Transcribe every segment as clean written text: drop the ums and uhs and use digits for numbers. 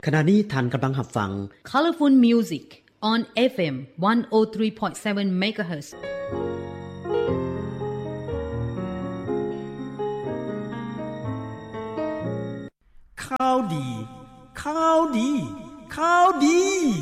ขณะนี้ท่านกำลังรับฟัง Colorful Music on FM 103.7 MHz ข่าวดีข่าวดีข่าวดี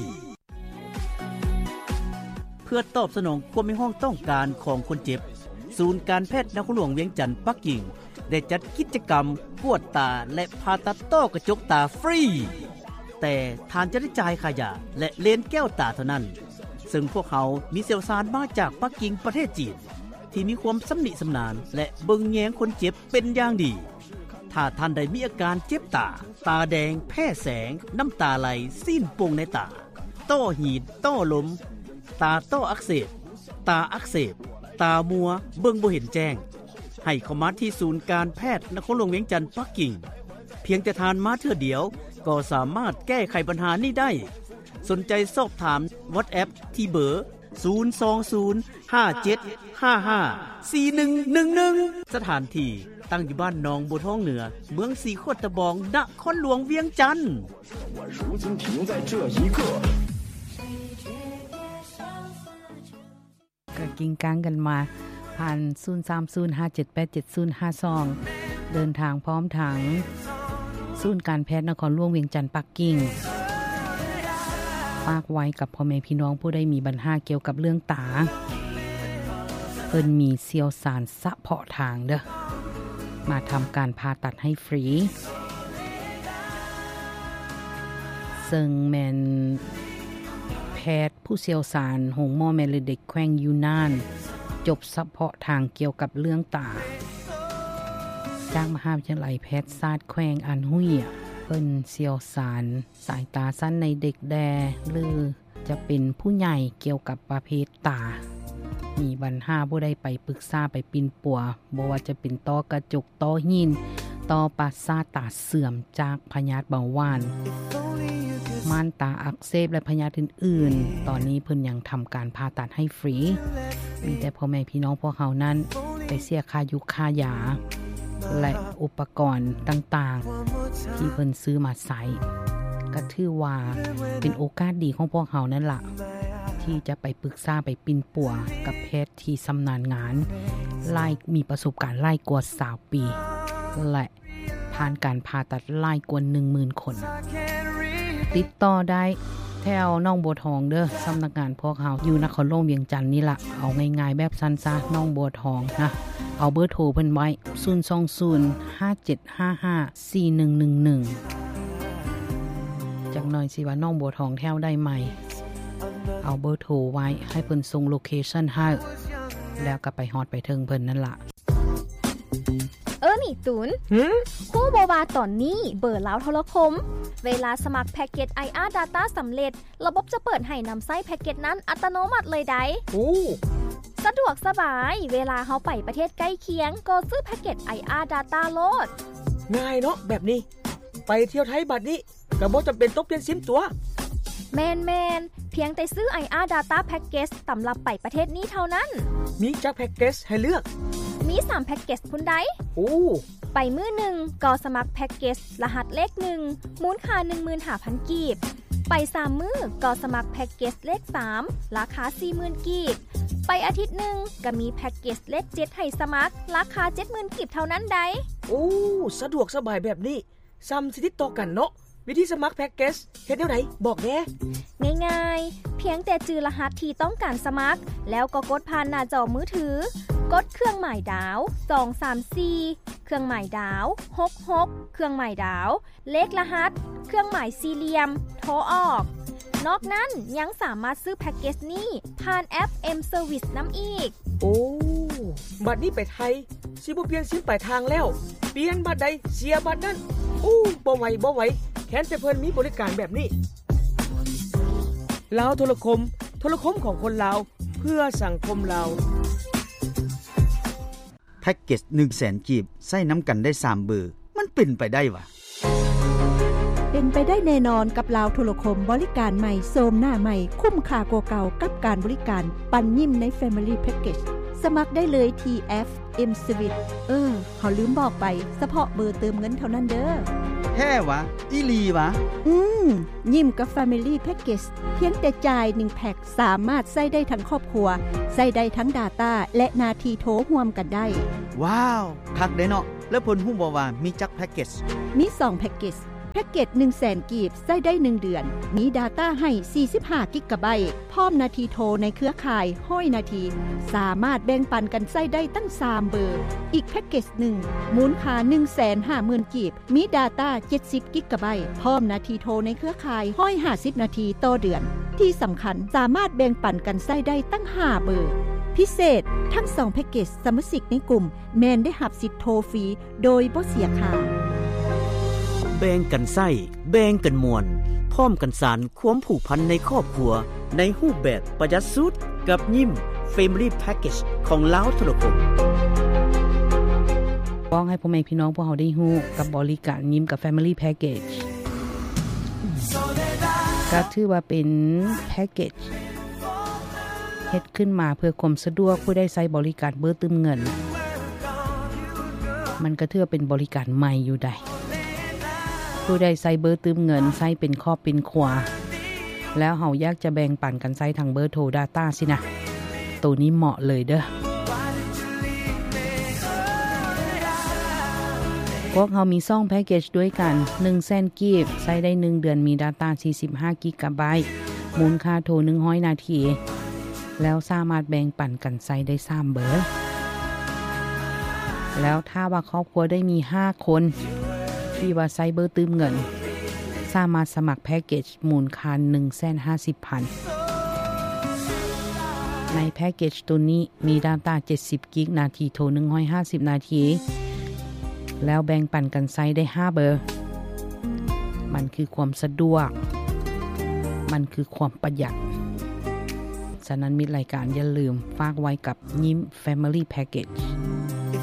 เพื่อตอบสนองความมีห้องต้องการของคนเจ็บศูนย์การแพทย์นครหลวงเวียงจันทน์ปักกิ่งได้จัดกิจกรรมกวดตาและผ่าตัดต้อกระจกตาฟรีแต่ทานจะได้จ่ายค่ายาและเลนส์แก้วตาเท่านั้นซึ่งพวกเขามีเชี่ยวชาญมาจากปักกิ่งประเทศจีนที่มีความสำนิสำนานและเบิ่งแยงคนเจ็บเป็นอย่างดีถ้าท่านใดมีอาการเจ็บตาตาแดงแพ้แสงน้ำตาไหลซีนโป่งในตาต้อหีดต้อลมตาต้ออักเสบตาอักเสบตามัวเบิ่งบ่เห็นแจ้งให้เข้ามาที่ศูนย์การแพทย์นครหลวงเวียงจันทน์ปักกิ่งเพียงแต่ทานมาเทื่อเดียวก็สามารถแก้ไขปัญหานี้ได้สนใจสอบถาม WhatsApp ที่เบอร์ 02057554111 สถานที่ตั้งอยู่บ้านหนองบัวทองเหนือเมืองสีโคตรบองนครหลวงเวียงจันทน์ก็กินกลางกันมาผ่าน0305787052เดินทางพร้อมถังศูนย์การแพทย์นครหลวงเวียงจันทน์ปักกิ่งฝากไว้กับพ่อแม่พี่น้องผู้ได้มีปัญหาเกี่ยวกับเรื่องตาเพิ่นมีเชี่ยวชาญเฉพาะทางเด้อมาทำการผ่าตัดให้ฟรีซึ่งแม่นแพทย์ผู้เชี่ยวชาญโรงหมอแม่และเด็กแขวงยูนานจบเฉพาะทางเกี่ยวกับเรื่องตาจากมหาวิทยาลัยแพทยศาสตร์แขวงอันหุยเพิ่นเชี่ยวชาญสายตาสั้นในเด็กแดหรือจะเป็นผู้ใหญ่เกี่ยวกับประเภทตามีปัญหาผู้ใดไปปรึกษาไปปิ่นปัวบ่ว่าจะเป็นต้อกระจกต้อหินต้อประสาทตาเสื่อมจากพยาธิเบาหวานม่านตาอักเสบและพยาธิอื่นๆตอนนี้เพิ่นยังทำการผ่าตัดให้ฟรีมีแต่พ่อแม่พี่น้องพวกเขานั้นไปเสียค่ายุค่ายาและอุปกรณ์ต่างๆที่เพิ่นซื้อมาใช้ก็ถือว่าเป็นโอกาสดีของพวกเขานั่นล่ะที่จะไปปรึกษาไปปิ่นปัวกับแพทย์ที่ชำนาญงานมีประสบการณ์หลายกว่า20 ปีและผ่านการผ่าตัดหลายกว่า 10,000 คนติดต่อได้แถวน้องบัวทองเด้อสำนักงานพวกเขาอยู่นครหลวงเวียงจันทน์นี่ล่ะเอาง่ายๆแบบสั้นซะน้องบัวทองนะเอาเบอร์โทรเพิ่นไว้02057554111จักหน่อยสิว่าน้องบัวทองแถวได้ไหมเอาเบอร์โทรไว้ให้เพิ่นส่งโลเคชั่นให้แล้วก็ไปฮอดไปถึงเพิ่นนั่นล่ะนี่ตูนฮู้บ่ว่าตอนนี้เบอร์ลาวโทรคมเวลาสมัครแพ็กเกจ IR Data สำเร็จระบบจะเปิดให้นำไส้แพ็กเกจนั้นอัตโนมัติเลยได้สะดวกสบายเวลาเฮาไปประเทศใกล้เคียงก็ซื้อแพ็กเกจ IR Data โลดง่ายเนาะแบบนี้ไปเที่ยวไทยบัดนี้ก็บ่จำเป็นต้องเปลี่ยนซิมตัวแม่นเพียงแต่ซื้อ IR Data Package สำหรับไปประเทศนี้เท่านั้นมีจักแพ็กเกจให้เลือกมี3แพ็กเกจพุ่นใดไปมื้อหนึ่งก็สมัครแพ็กเกจรหัสเลข1มูลค่า 15,000 กีบไป3มื้อก็สมัครแพ็กเกจเลข3ราคา 40,000 กีบไปอาทิตย์นึงก็มีแพ็กเกจเลข7ให้สมัครราคา 70,000 กีบเท่านั้นใดสะดวกสบายแบบนี้ซ้ำสิติดต่อกันเนาะวิธีสมัครแพ็กเกจเฮ็ดแนวไหนบอกแน่ง่ายๆเพียงแต่จื่อรหัสที่ต้องการสมัครแล้วก็กดผ่านหน้าจอมือถือกดเครื่องหมายดาว234เครื่องหมายดาว66เครื่องหมายดาวเลขรหัสเครื่องหมายสี่เหลี่ยมโทรออกนอกนั้นยังสามารถซื้อแพ็กเกจนี้ผ่านแอป M Service น้ำอีกบัดนี้ไปไทยสิบ่เปลี่ยนซิมปลายทางแล้วเปลี่ยนบัดใดเสียบัดนั้นบ่ไหวแค่แต่เพิ่นมีบริการแบบนี้ลาวโทรคมของคนลาวเพื่อสังคมลาวแพ็กเกจ 100,000 กีบใส่น้ำกันได้3เบอร์มันเป็นไปได้วะเป็นไปได้แน่นอนกับลาวโทรคมบริการใหม่โซมหน้าใหม่คุ้มค่ากว่าเก่ากับการบริการปันยิ้มใน Family Package สมัครได้เลยที่ FM Service เขาลืมบอกไปเฉพาะเบอร์เติมเงินเท่านั้นเด้อแท้วะอีหลีวะยิ้มกับ Family Package เพียงแต่จ่าย1แพ็คสามารถใช้ได้ทั้งครอบครัวใช้ได้ทั้ง Data และนาทีโทรร่วมกันได้ว้าวคักเด้เนาะแล้วเพิ่นฮู้บ่ว่ามีจักแพ็คเกจมี2แพ็คเกจแพ็คเกจ 100,000 กีบใช้ได้1เดือนมี Data ให้45กิกะไบต์พร้อมนาทีโทรในเครือข่าย100นาทีสามารถแบ่งปันกันใช้ได้ตั้ง3เบอร์อีกแพ็คเกจ1มูลค่า 150,000 กีบมี Data 70กิกะไบต์พร้อมนาทีโทรในเครือข่าย150นาทีต่อเดือนที่สำคัญสามารถแบ่งปันกันใช้ได้ตั้ง5เบอร์พิเศษทั้ง2แพ็คเกจสมาชิกในกลุ่มแม่นได้รับสิทธิ์โทรฟรีโดยบ่เสียค่าแบ่งกันใส้แบ่งกันมวลพร้อมกันสานความผูกพันในครอบครัวในรูปแบบประหยัดสุดกับยิ้ม Family Package ของลาวโทรคมฟ้องให้พ่อแม่พี่น้องพวกเฮาได้ฮู้กับบริการยิ้มกับ Family Package ก็ถือว่าเป็นแพ็คเกจเฮ็ดขึ้นมาเพื่อความสะดวกผู้ได้ใช้บริการเบอร์ตืมเงินมันก็ถือเป็นบริการใหม่อยู่ได้ผู้ใดใช้เบอร์ตืมเงินใช้เป็นครอบเป็นครัวแล้วเฮาอยากจะแบ่งปันกันใช้ทางเบอร์โทร Data สินะตัวนี้เหมาะเลยเด้อพวกเฮามี2แพ็คเกจด้วยกัน 100,000 กีบใช้ได้1เดือนมี Data 45กิกะไบต์มูลค่าโทร100นาทีแล้วสามารถแบ่งปันกันใช้ได้3เบอร์แล้วถ้าว่าครอบครัวได้มี5คนที่ว่าไซเบอร์ตืมเงินสามารถสมัครแพ็คเกจมูลค่า 150,000 ในแพ็คเกจตัวนี้มี Data 70กิกนาทีโทร150นาทีแล้วแบ่งปันกันไซได้5เบอร์มันคือความสะดวกมันคือความประหยัดฉะนั้นมิตรรายการอย่าลืมฝากไว้กับยิ้ม Family Package